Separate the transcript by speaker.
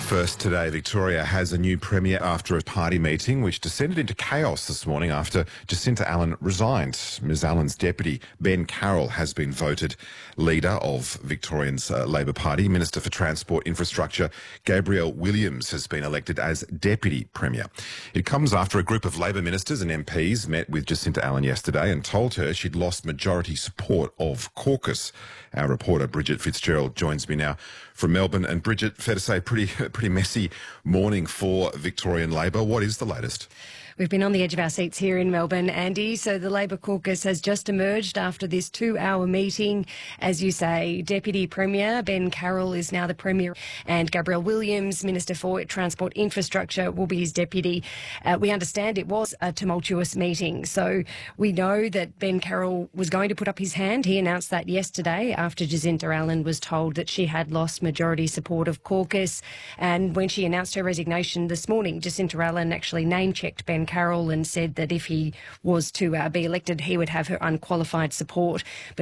Speaker 1: First today, Victoria has a new premier after a party meeting which descended into chaos this morning after Jacinta Allan resigned. Ms Allan's deputy, Ben Carroll, has been voted leader of Victorian's Labor Party. Minister for Transport Infrastructure, Gabrielle Williams, has been elected as deputy premier. It comes after a group of Labor ministers and MPs met with Jacinta Allan yesterday and told her she'd lost majority support of caucus. Our reporter Bridget Fitzgerald joins me now from Melbourne. And Bridget, fair to say, pretty messy morning for Victorian Labor. What is the latest?
Speaker 2: We've been on the edge of our seats here in Melbourne, Andy. So the Labor caucus has just emerged after this 2-hour meeting. As you say, Deputy Premier Ben Carroll is now the Premier, and Gabrielle Williams, Minister for Transport Infrastructure, will be his deputy. We understand it was a tumultuous meeting. So we know that Ben Carroll was going to put up his hand. He announced that yesterday after Jacinta Allan was told that she had lost majority support of caucus. And when she announced her resignation this morning, Jacinta Allan actually name-checked Ben Carroll and said that if he was to be elected, he would have her unqualified support. But